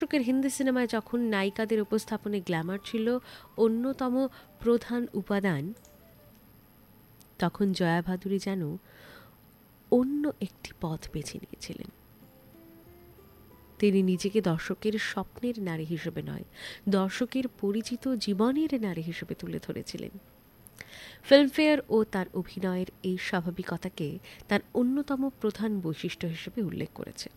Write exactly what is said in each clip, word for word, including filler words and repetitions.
দশকের হিন্দি সিনেমায় যখন নায়িকাদের উপস্থাপনে গ্ল্যামার ছিল অন্যতম প্রধান উপাদান, তখন জয়া ভাদুরী যেন অন্য একটি পথ বেছে নিয়েছিলেন। তিনি নিজেকে দর্শকের স্বপ্নের নারী হিসেবে নয়, দর্শকের পরিচিত জীবনের নারী হিসেবে তুলে ধরেছিলেন। ফিল্মফেয়ার ও তার অভিনয়ের এই স্বাভাবিকতাকে তার অন্যতম প্রধান বৈশিষ্ট্য হিসেবে উল্লেখ করেছে।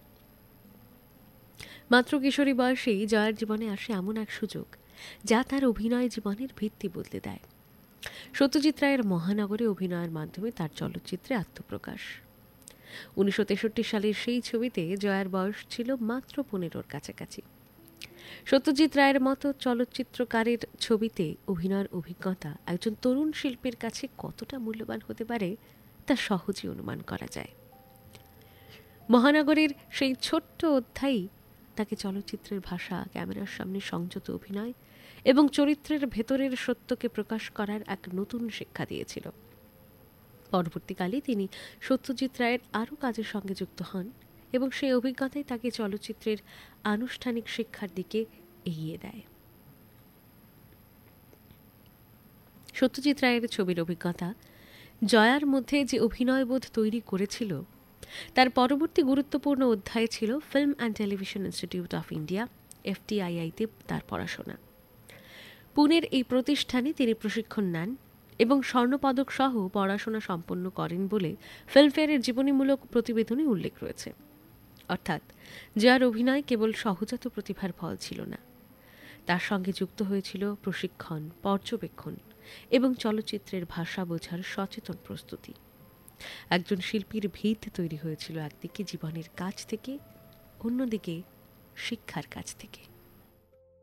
মাত্র কিশোরী বয়সেই জয়ার জীবনে আসে এমন এক সুযোগ যা তার অভিনয় জীবনের ভিত্তি বদলে দেয়। সত্যজিৎ রায়ের মহানগরে অভিনয়ের মাধ্যমে তার চলচ্চিত্রে আত্মপ্রকাশ। উনিশশো তেষট্টি সালের সেই ছবিতে জয়ার বয়স ছিল মাত্র পনেরোর কাছাকাছি। সত্যজিৎ রায়ের মতো চলচ্চিত্রকারের ছবিতে অভিনয়ের অভিজ্ঞতা একজন তরুণ শিল্পীর কাছে কতটা মূল্যবান হতে পারে তা সহজেই অনুমান করা যায়। মহানগরের সেই ছোট্ট অধ্যায়ই তাকে চলচ্চিত্রের ভাষা, ক্যামেরার সামনে সংযত অভিনয় এবং চরিত্রের ভেতরের সত্যকে প্রকাশ করার এক নতুন শিক্ষা দিয়েছিল। পরবর্তীকালে তিনি সত্যজিৎ রায়ের আরও কাজের সঙ্গে যুক্ত হন এবং সেই অভিজ্ঞতাই তাকে চলচ্চিত্রের আনুষ্ঠানিক শিক্ষার দিকে এগিয়ে দেয়। সত্যজিৎ রায়ের ছবির অভিজ্ঞতা জয়ার মধ্যে যে অভিনয়বোধ তৈরি করেছিল তার পরবর্তী গুরুত্বপূর্ণ অধ্যায় ছিল film and television institute of India এফটিআইআইতে তার পড়াশোনা। পুনের এই প্রতিষ্ঠানে তিনি প্রশিক্ষণ নেন এবং স্বর্ণপদক সহ পড়াশোনা সম্পন্ন করেন বলে ফিল্মফেয়ারের জীবনীমূলক প্রতিবেদনে উল্লেখ রয়েছে। অর্থাৎ যার অভিনয় কেবল সহজাত প্রতিভার ফল ছিল না, তার সঙ্গে যুক্ত হয়েছিল প্রশিক্ষণ, পর্যবেক্ষণ এবং চলচ্চিত্রের ভাষা বোঝার সচেতন প্রস্তুতি। একজন শিল্পীর ভিত তৈরি হয়েছিল একদিকে জীবনের কাছ থেকে, অন্যদিকে শিক্ষার কাছ থেকে।